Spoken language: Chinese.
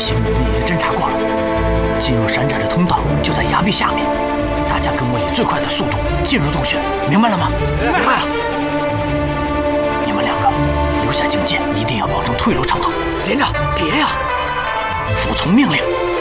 行我们已经侦查过了，进入山寨的通道就在崖壁下面。大家跟我以最快的速度进入洞穴，明白了吗？ 明白了。 你们两个留下警戒，一定要保证退路畅通。 连长，别呀！ 服从命令。